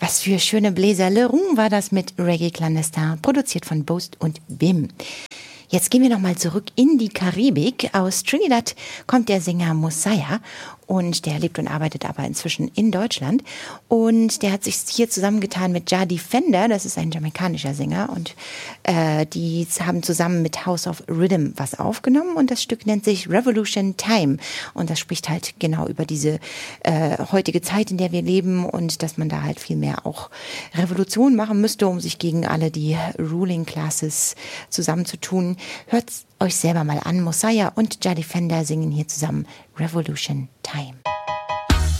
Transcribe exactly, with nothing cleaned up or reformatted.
Was für schöne Bläser. Le Roux war das mit Reggae Clandestin, produziert von Boast und Bim. Jetzt gehen wir nochmal zurück in die Karibik. Aus Trinidad kommt der Sänger Mosiah und der lebt und arbeitet aber inzwischen in Deutschland. Und der hat sich hier zusammengetan mit Ja Defender, das ist ein jamaikanischer Sänger. Und äh, die haben zusammen mit House of Rhythm was aufgenommen und das Stück nennt sich Revolution Time. Und das spricht halt genau über diese äh, heutige Zeit, in der wir leben und dass man da halt viel mehr auch Revolution machen müsste, um sich gegen alle die Ruling Classes zusammenzutun. Hört euch selber mal an. Mosiah und Ja Defender singen hier zusammen Revolution Time.